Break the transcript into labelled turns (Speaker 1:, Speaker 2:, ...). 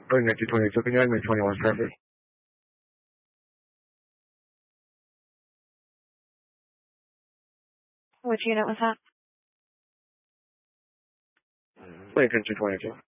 Speaker 1: Lincoln 222, can you add me 21 traffic?
Speaker 2: Which unit was that?
Speaker 1: Lincoln 222.